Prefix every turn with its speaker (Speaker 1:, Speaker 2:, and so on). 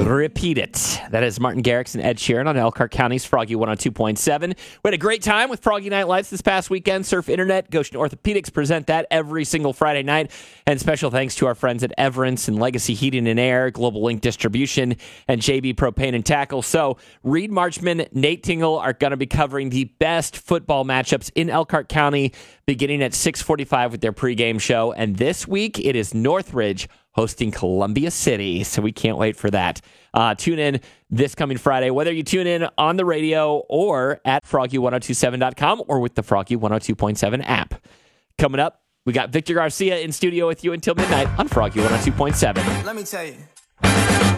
Speaker 1: Repeat it. That is Martin Garrix and Ed Sheeran on Elkhart County's Froggy 102.7. We had a great time with Froggy Night Lights this past weekend. Surf Internet, Goshen Orthopedics present that every single Friday night. And special thanks to our friends at Everence and Legacy Heating and Air, Global Link Distribution, and JB Propane and Tackle. So Reed Marchman, Nate Tingle are going to be covering the best football matchups in Elkhart County beginning at 6:45 with their pregame show. And this week it is Northridge hosting Columbia City, so we can't wait for that. Tune in this coming Friday, whether you tune in on the radio or at froggy1027.com or with the Froggy 102.7 app. Coming up, we got Victor Garcia in studio with you until midnight on Froggy 102.7.
Speaker 2: Let me tell you.